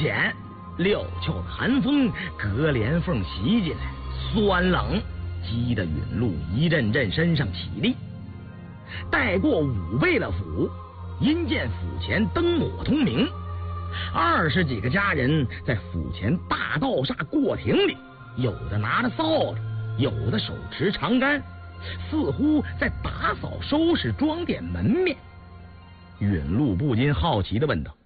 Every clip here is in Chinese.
险，料峭的寒风隔帘缝袭进来，酸冷，激得允路一阵阵身上起立。待过5倍了府，因见府前灯火通明，20几个家人在府前大道上过亭里，有的拿着扫帚，有的手持长杆，似乎在打扫收拾装点门面。允路不禁好奇地问道：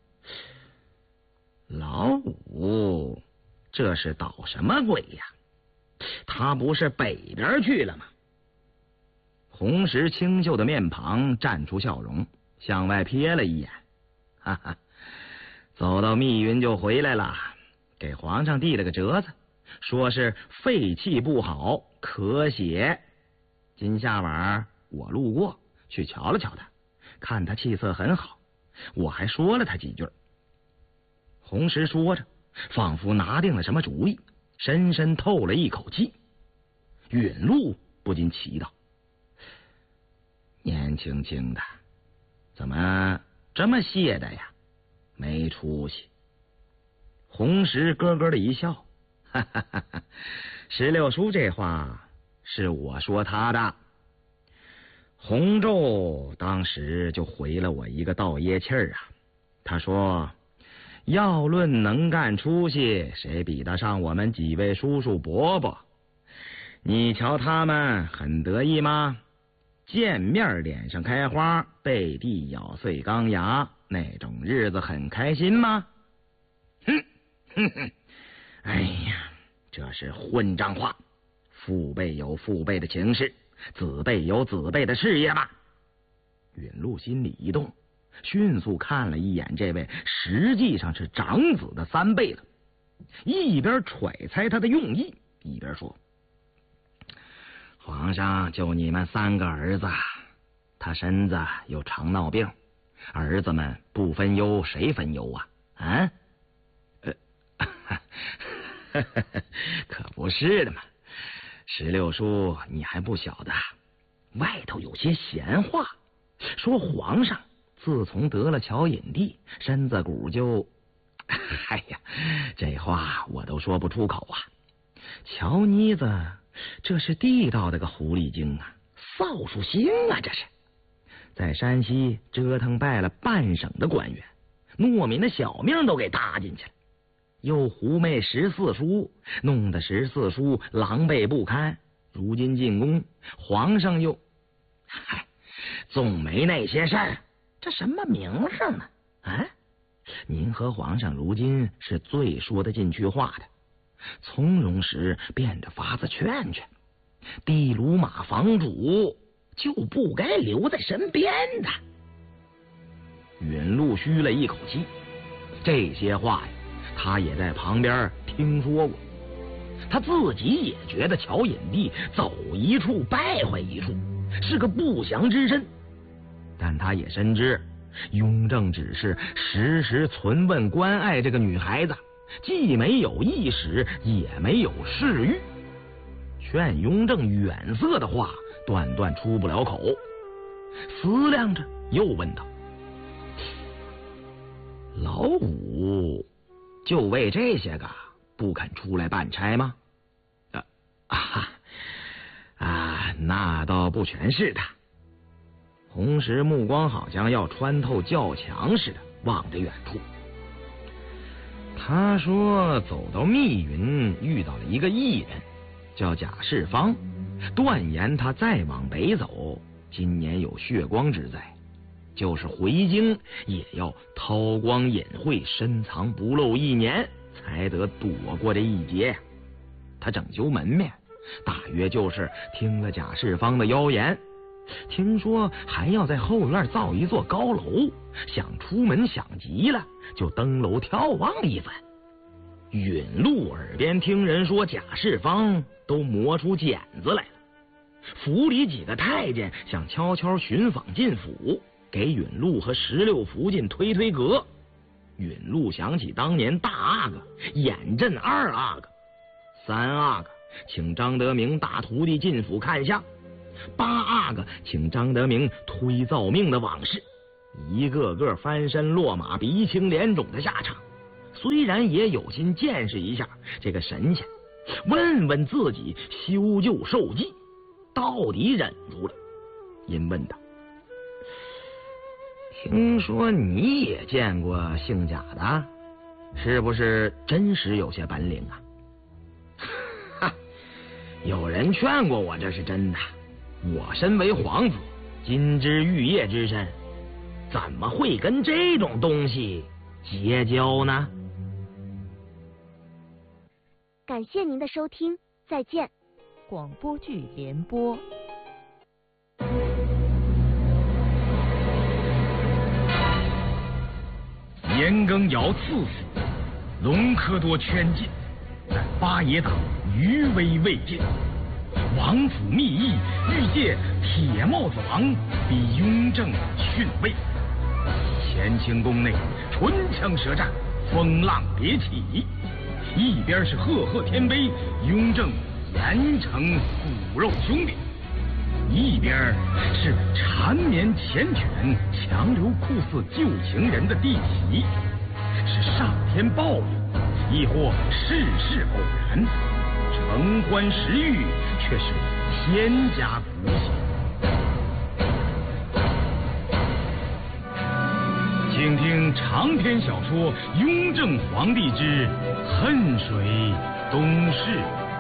老五，这是捣什么鬼呀？他不是北边去了吗？红石清秀的面庞绽出笑容，向外瞥了一眼，哈哈，走到密云就回来了，给皇上递了个折子，说是肺气不好，咳血。今下晚我路过，去瞧了瞧他，看他气色很好，我还说了他几句。红石说着，仿佛拿定了什么主意，深深透了一口气。允路不禁奇道：年轻轻的，怎么这么懈怠呀？没出息。红石咯咯的一笑，哈哈哈哈，石榴叔这话是我说他的。洪胄当时就回了我一个倒噎气儿啊，他说：要论能干出息，谁比得上我们几位叔叔伯伯？你瞧他们很得意吗？见面脸上开花，背地咬碎钢牙，那种日子很开心吗？哼哼哼！哎呀，这是混账话！父辈有父辈的情事，子辈有子辈的事业吧。允路心里一动，迅速看了一眼这位实际上是长子的3辈了，一边揣猜他的用意，一边说：皇上就你们3个儿子，他身子有常闹病，儿子们不分忧，谁分忧啊？啊？可不是的嘛，石榴叔，你还不晓得，外头有些闲话，说皇上自从得了乔引帝，身子骨就……哎呀，这话我都说不出口啊！乔妮子，这是地道的个狐狸精啊，扫帚星啊，这是在山西折腾败了半省的官员，诺民的小命都给搭进去了，又狐媚14叔，弄得14叔狼狈不堪。如今进宫，皇上又……嗨，总没那些事儿，这什么名声呢？啊，您和皇上如今是最说得进去话的，从容时变着法子劝劝，地鲁马房主就不该留在身边的。允路吁了一口气，这些话呀，他也在旁边听说过，他自己也觉得乔引帝走一处败坏一处，是个不祥之身，但他也深知雍正只是时时存问关爱这个女孩子，既没有意识也没有嗜欲，劝雍正远色的话断断出不了口。思量着又问道：老五就为这些个不肯出来办差吗？那倒不全是的。红石目光好像要穿透轿墙似的望着远处。他说走到密云遇到了一个异人，叫贾世芳，断言他再往北走，今年有血光之灾，就是回京也要韬光隐晦，深藏不露1年，才得躲过这一劫。他整修门面，大约就是听了贾世芳的妖言，听说还要在后院造一座高楼，想出门想急了就登楼眺望一番。允路耳边听人说贾世芳都磨出茧子来了，府里几个太监想悄悄寻访进府，给允路和16福晋推推阁。允路想起当年大阿哥眼阵2阿哥，3阿哥请张德明大徒弟进府看相，8阿哥请张德明推造命的往事，一个个翻身落马鼻青脸肿的下场， 虽然也有心见识一下这个神仙，问问自己修旧受记，到底忍住了。因问道：“听说你也见过姓贾的，是不是真实有些本领啊？”哈，有人劝过我，这是真的。我身为皇子，金枝玉叶之身，怎么会跟这种东西结交呢？ 感谢您的收听，再见。 广播剧联播。 年羹尧赐死，隆科多圈禁，但八爷党余威未尽。王府密议，欲借铁帽子王逼雍正逊位。乾清宫内唇枪舌战，风浪迭起。一边是赫赫天威，雍正严惩骨肉兄弟；一边是缠绵缱绻，强留酷似旧情人的弟媳。是上天报应，亦或世事偶然？承欢食欲，却是天家福气。请听长篇小说《雍正皇帝之恨水东逝》。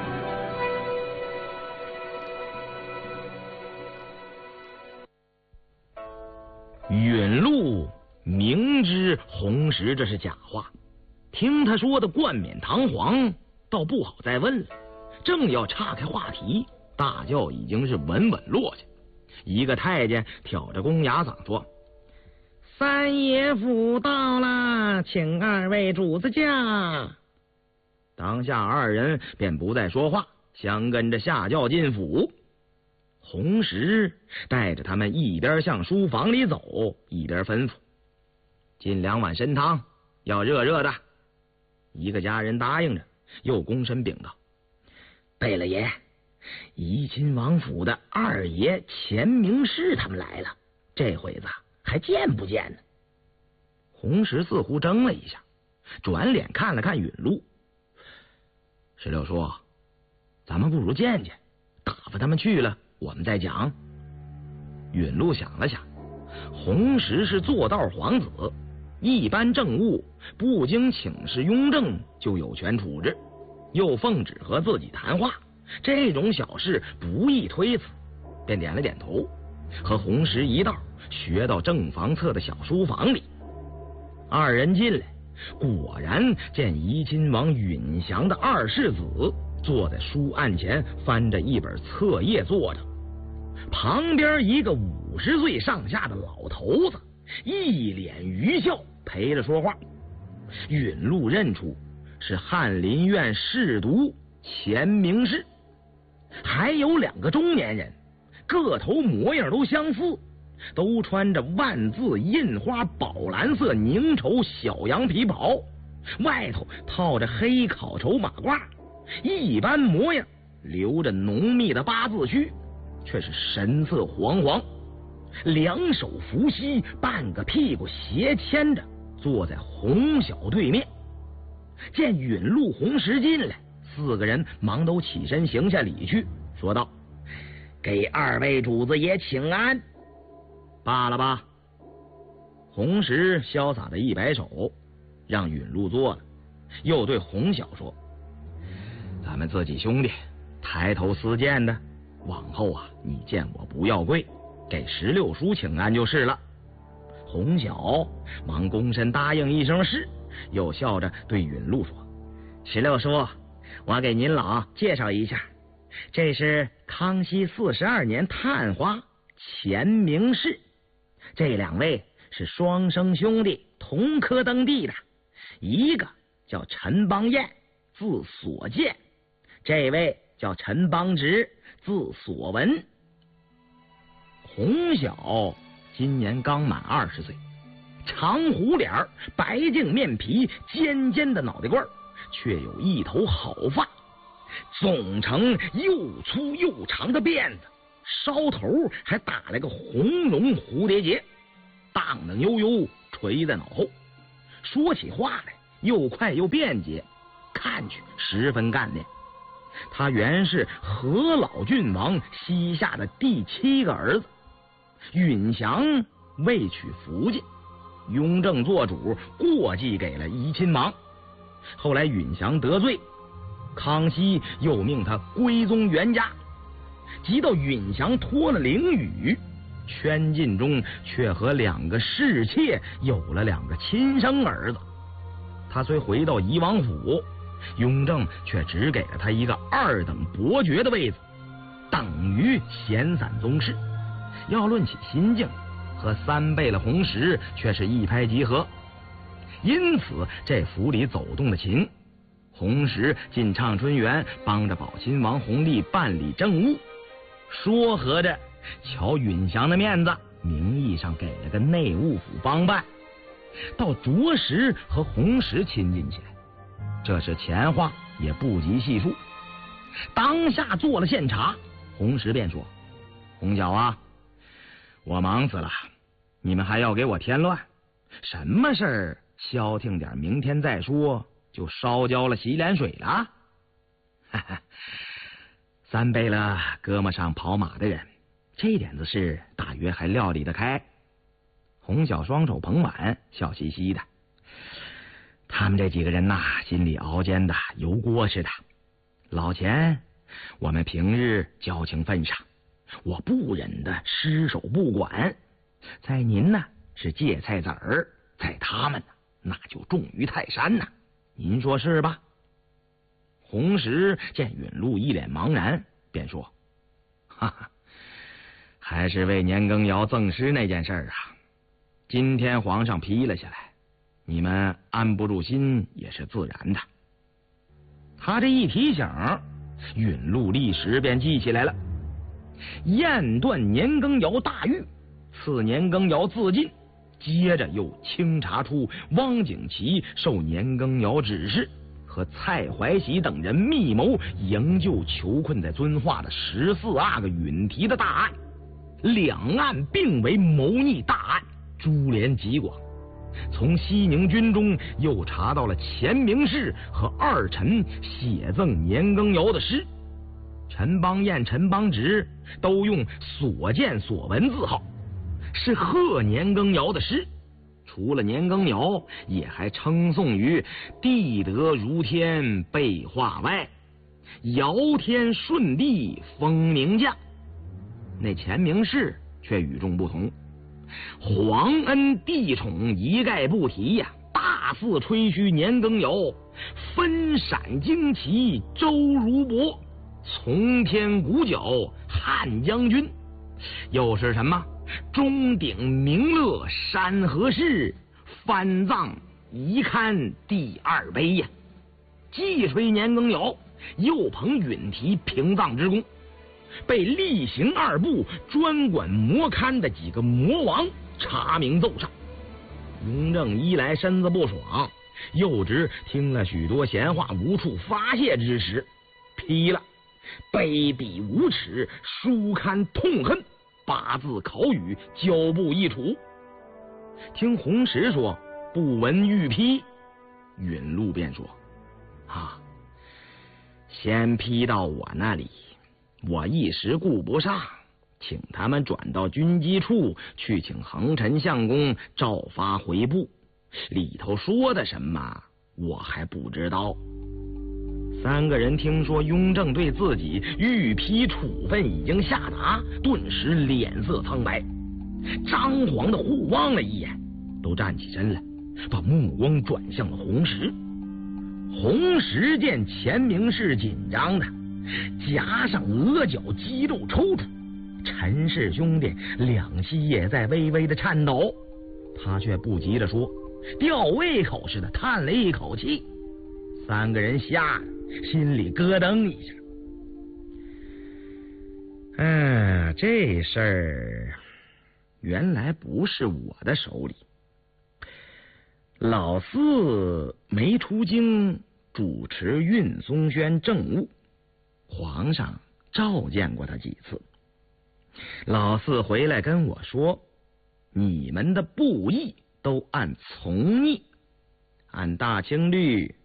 允禄明知红石这是假话，听他说的冠冕堂皇，倒不好再问了。正要岔开话题，大轿已经是稳稳落下。一个太监挑着公鸭嗓说：“三爷府到了，请二位主子驾。”当下二人便不再说话，相跟着下轿进府。红石带着他们一边向书房里走，一边吩咐：“进2碗参汤，要热热的。”一个家人答应着，又躬身禀道：“贝勒爷，怡亲王府的二爷钱明士他们来了，这会子还见不见呢？”红石似乎怔了一下，转脸看了看允禄：“石榴叔，咱们不如见见，打发他们去了，我们再讲。”允禄想了想，红石是做道皇子，一般政务不经请示雍正就有权处置，又奉旨和自己谈话，这种小事不易推辞，便点了点头，和红石一道学到正房侧的小书房里。二人进来，果然见怡亲王允祥的二世子坐在书案前，翻着一本册页坐着，旁边一个50岁上下的老头子一脸愚笑陪着说话。允禄认出是翰林院侍读钱明士，还有2个中年人，个头模样都相似，都穿着万字印花宝蓝色凝绸小羊皮袍，外头套着黑烤绸马褂，一般模样，留着浓密的8字须，却是神色惶惶，两手扶膝，半个屁股斜牵着，坐在红小对面。见允禄红石进来，4个人忙都起身行下礼去，说道：“给二位主子爷请安。”罢了吧。红石潇洒的一摆手，让允禄坐了，又对红小说：“咱们自己兄弟抬头私见的，往后啊，你见我不要跪，给16叔请安就是了。”红小忙躬身答应一声是，又笑着对允禄说：“16叔，我给您老介绍一下，这是康熙42年探花钱明士，这2位是双生兄弟，同科登第的，一个叫陈邦彦，字所见，这位叫陈邦直，字所闻。”红小今年刚满20岁，长胡脸，白净面皮，尖尖的脑袋瓜，却有一头好发，总成又粗又长的辫子，梢头还打了个红绒蝴蝶结，荡荡悠悠垂在脑后。说起话来又快又便捷，看去十分干练。他原是何老郡王膝下的第7个儿子。允祥未娶福晋，雍正做主过继给了怡亲王。后来允祥得罪，康熙又命他归宗原家。及到允祥脱了灵宇，圈禁中却和2个侍妾有了2个亲生儿子。他虽回到怡王府，雍正却只给了他一个2等伯爵的位子，等于闲散宗室。要论起心境，和3贝勒弘时却是一拍即合。因此这府里走动的勤，弘时进畅春园帮着宝亲王弘历办理政务，说合着瞧允祥的面子，名义上给了个内务府帮办，倒着实和弘时亲近起来。这是前话，也不及细数。当下做了献茶，弘时便说：红角啊，我忙死了，你们还要给我添乱，什么事儿消停点，明天再说，就烧焦了洗脸水了。3贝勒胳膊上跑马的人，这点子事大约还料理得开。红小双手捧碗，笑嘻嘻的。他们这几个人呐，心里熬煎的油锅似的。老钱，我们平日交情份上，我不忍的失手不管。在您呢是芥菜籽儿，在他们呢那就重于泰山呐，您说是吧？弘时见允禄一脸茫然，便说：哈哈，还是为年羹尧赠诗那件事啊，今天皇上批了下来，你们安不住心也是自然的。他这一提醒，允禄立时便记起来了。验断年羹尧大狱，赐年羹尧自尽，接着又清查出汪景祺受年羹尧指示，和蔡怀喜等人密谋营救囚困在遵化的14阿哥允提的大案，2案并为谋逆大案，株连极广。从西宁军中又查到了钱明士和2臣写赠年羹尧的诗，陈邦彦、陈邦直都用所见所闻字号，是贺年羹尧的诗。除了年羹尧，也还称颂于地德如天被化外，尧天顺地风明降。那钱明士却与众不同，皇恩帝宠一概不提呀，大肆吹嘘年羹尧分闪旌旗周如伯，从天鼓角汉将军，又是什么钟鼎明乐山河事，翻藏遗堪第2碑呀。既吹年羹尧，又捧允提平藏之功，被厉行2部专管魔勘的几个魔王查明奏上。雍正一来身子不爽，又值听了许多闲话无处发泄之时，批了卑鄙无耻，书刊痛恨，8字考语交部一处。听弘时说不闻御批，允禄便说：啊，先批到我那里，我一时顾不上，请他们转到军机处去，请恒臣相公照发回部，里头说的什么我还不知道。3个人听说雍正对自己御批处分已经下达，顿时脸色苍白，张皇的互望了一眼，都站起身来，把目光转向了弘时。弘时见钱明士紧张的夹上额角，肌肉抽搐，陈氏兄弟两膝也在微微的颤抖，他却不急着说，吊胃口似的叹了一口气。3个人吓得心里咯噔一下。这事儿原来不是我的手里。老四没出京主持运松轩政务，皇上召见过他几次。老四回来跟我说，你们的布役都按从逆， 俺大青绿